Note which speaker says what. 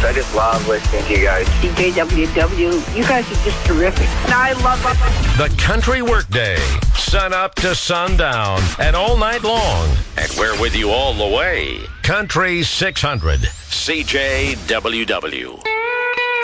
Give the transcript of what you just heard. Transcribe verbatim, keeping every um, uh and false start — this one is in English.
Speaker 1: I just love listening to you guys.
Speaker 2: C J W W, you guys are just terrific. I love it.
Speaker 3: The Country Workday, sun up to sundown and all night long. And we're with you all the way. Country six hundred, C J W W.